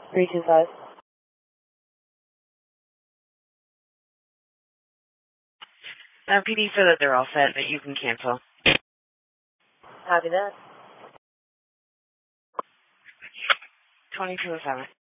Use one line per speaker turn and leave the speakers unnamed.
325.
PD said that they're all set, that you can cancel.
Copy that.
2207.